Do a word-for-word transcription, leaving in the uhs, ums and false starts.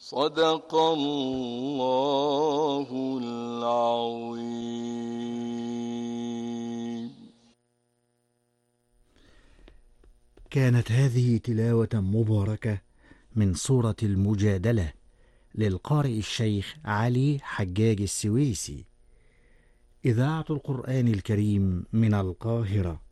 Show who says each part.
Speaker 1: صدق الله العظيم.
Speaker 2: كانت هذه تلاوة مباركة من سورة المجادلة للقارئ الشيخ علي حجاج السويسي، إذاعة القرآن الكريم من القاهرة.